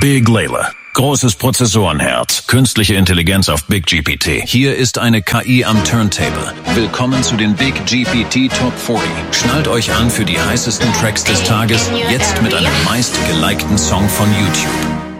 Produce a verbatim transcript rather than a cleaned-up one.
Big Layla. Großes Prozessorenherz. Künstliche Intelligenz auf Big G P T. Hier ist eine K I am Turntable. Willkommen zu den Big G P T Top vierzig. Schnallt euch an für die heißesten Tracks des Tages, jetzt mit einem meistgelikten Song von YouTube.